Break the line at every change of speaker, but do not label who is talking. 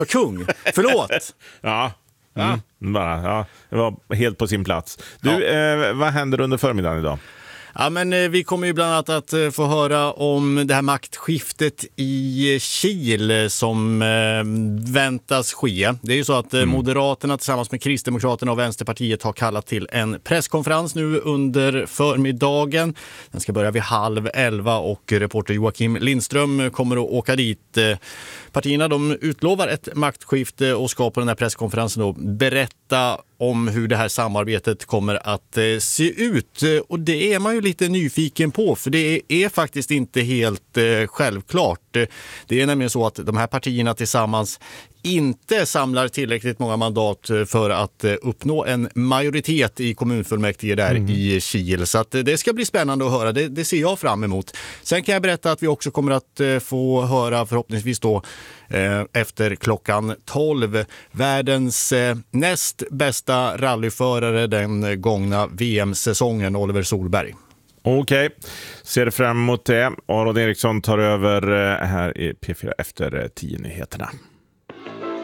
Kung, förlåt.
Ja. Det var helt på sin plats. Du, vad händer under förmiddagen idag?
Ja, men vi kommer ju bland annat att få höra om det här maktskiftet i Chile som väntas ske. Det är ju så att Moderaterna tillsammans med Kristdemokraterna och Vänsterpartiet har kallat till en presskonferens nu under förmiddagen. Den ska börja vid 10:30 och reporter Joakim Lindström kommer att åka dit. Partierna de utlovar ett maktskifte och ska på den här presskonferensen då berätta om hur det här samarbetet kommer att se ut. Och det är man ju lite nyfiken på, för det är faktiskt inte helt självklart. Det är nämligen så att de här partierna tillsammans inte samlar tillräckligt många mandat för att uppnå en majoritet i kommunfullmäktige där i Chile. Så att det ska bli spännande att höra. Det ser jag fram emot. Sen kan jag berätta att vi också kommer att få höra förhoppningsvis då efter klockan 12 världens näst bästa rallyförare den gångna VM-säsongen, Oliver Solberg.
Okej, ser fram emot det. Aron Eriksson tar över här i P4 efter 10 nyheterna.